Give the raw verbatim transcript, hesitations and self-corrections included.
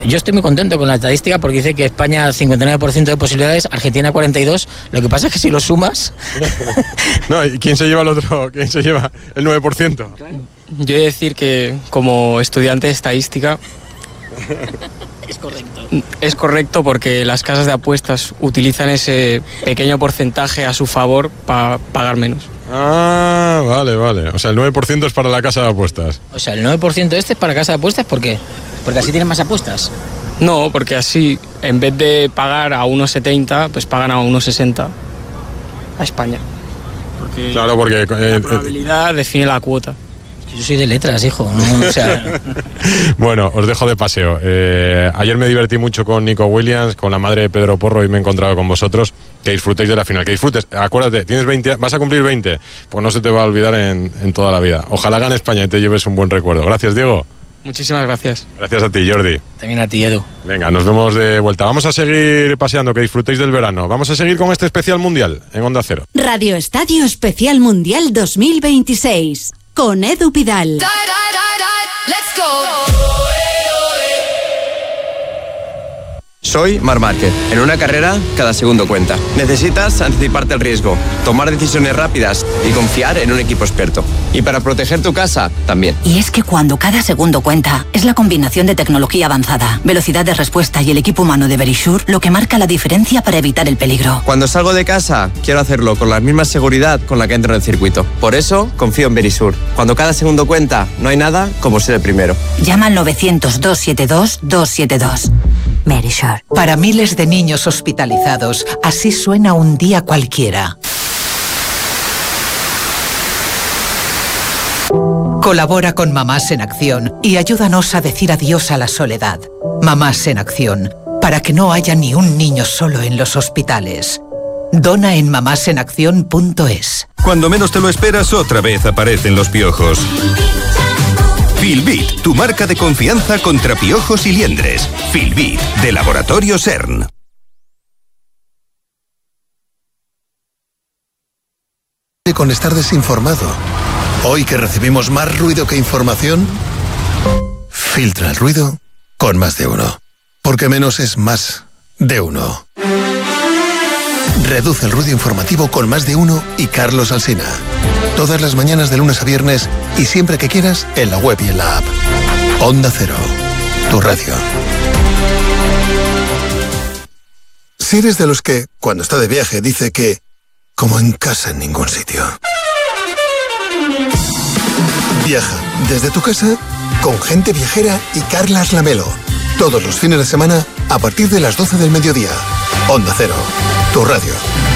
Yo estoy muy contento con la estadística porque dice que España cincuenta y nueve por ciento de posibilidades, Argentina cuarenta y dos. Lo que pasa es que si lo sumas... No, ¿y quién se lleva el otro? ¿Quién se lleva el nueve por ciento? Yo he de decir que como estudiante de estadística... Es correcto. Es correcto porque las casas de apuestas utilizan ese pequeño porcentaje a su favor para pagar menos. Ah, vale, vale. O sea, el nueve por ciento es para la casa de apuestas. O sea, el nueve por ciento este es para casa de apuestas, ¿por qué? Porque así tienen más apuestas. No, porque así, en vez de pagar a uno setenta, pues pagan a uno sesenta a España. Porque claro, porque... la Eh, probabilidad define la cuota. Yo soy de letras, hijo. No, o sea... Bueno, os dejo de paseo. Eh, ayer me divertí mucho con Nico Williams, con la madre de Pedro Porro, y me he encontrado con vosotros. Que disfrutéis de la final, que disfrutes. Acuérdate, tienes veinte, vas a cumplir veinte, pues no se te va a olvidar en, en toda la vida. Ojalá gane España y te lleves un buen recuerdo. Gracias, Diego. Muchísimas gracias. Gracias a ti, Jordi. También a ti, Edu. Venga, nos vemos de vuelta. Vamos a seguir paseando, que disfrutéis del verano. Vamos a seguir con este especial mundial en Onda Cero. Radio Estadio Especial Mundial dos mil veintiséis con Edu Pidal. Die, die, die, die. Let's go. Soy Marc Márquez. En una carrera, cada segundo cuenta. Necesitas anticiparte al riesgo, tomar decisiones rápidas y confiar en un equipo experto. Y para proteger tu casa, también. Y es que cuando cada segundo cuenta, es la combinación de tecnología avanzada, velocidad de respuesta y el equipo humano de Verisure lo que marca la diferencia para evitar el peligro. Cuando salgo de casa, quiero hacerlo con la misma seguridad con la que entro en el circuito. Por eso, confío en Verisure. Cuando cada segundo cuenta, no hay nada como ser el primero. Llama al novecientos, doscientos setenta y dos, doscientos setenta y dos. Verisure. Para miles de niños hospitalizados, así suena un día cualquiera. Colabora con Mamás en Acción y ayúdanos a decir adiós a la soledad. Mamás en Acción, para que no haya ni un niño solo en los hospitales. Dona en mamás en acción punto es. Cuando menos te lo esperas, otra vez aparecen los piojos. Filbit, tu marca de confianza contra piojos y liendres. Filbit, de Laboratorio CERN. Con estar desinformado. Hoy que recibimos más ruido que información, filtra el ruido con Más de Uno. Porque menos es más de uno. Reduce el ruido informativo con Más de Uno y Carlos Alsina. Todas las mañanas de lunes a viernes y siempre que quieras en la web y en la app. Onda Cero, tu radio. Si eres de los que, cuando está de viaje, dice que como en casa en ningún sitio. Viaja desde tu casa con Gente Viajera y Carlas Lamelo. Todos los fines de semana a partir de las doce del mediodía. Onda Cero, tu radio.